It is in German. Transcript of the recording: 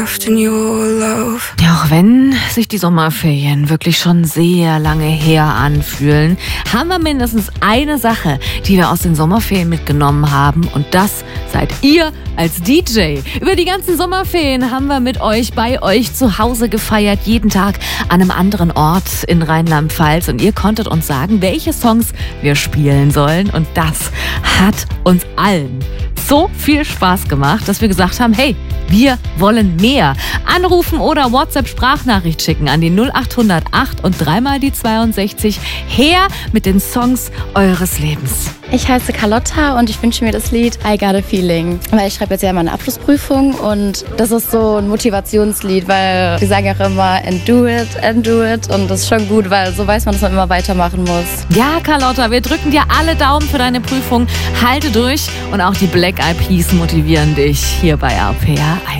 Ja, auch wenn sich die Sommerferien wirklich schon sehr lange her anfühlen, haben wir mindestens eine Sache, die wir aus den Sommerferien mitgenommen haben. Und das seid ihr als DJ. Über die ganzen Sommerferien haben wir mit euch bei euch zu Hause gefeiert, jeden Tag an einem anderen Ort in Rheinland-Pfalz. Und ihr konntet uns sagen, welche Songs wir spielen sollen. Und das hat uns allen so viel Spaß gemacht, dass wir gesagt haben, hey, wir wollen mehr. Anrufen oder WhatsApp-Sprachnachricht schicken an die 0808 und dreimal die 62. Her mit den Songs eures Lebens. Ich heiße Carlotta und ich wünsche mir das Lied I Got a Feeling, weil ich schreibe jetzt ja meine Abschlussprüfung und das ist so ein Motivationslied, weil wir sagen auch immer and do it und das ist schon gut, weil so weiß man, dass man immer weitermachen muss. Ja, Carlotta, wir drücken dir alle Daumen für deine Prüfung. Halte durch und auch die Black Eyed Peas motivieren dich hier bei RPR 1.